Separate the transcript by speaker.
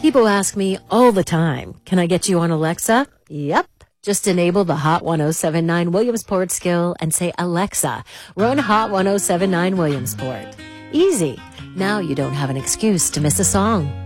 Speaker 1: People ask me all the time, can I get you on Alexa? Yep. Just enable the Hot 1079 Williamsport skill and say, Alexa, run Hot 1079 Williamsport. Easy. Now you don't have an excuse to miss a song.